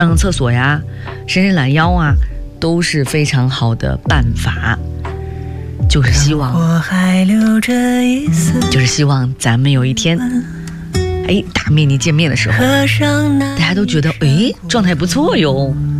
上厕所呀、伸伸懒腰啊，都是非常好的办法。就是希望咱们有一天，大面积见面的时候，大家都觉得状态不错哟。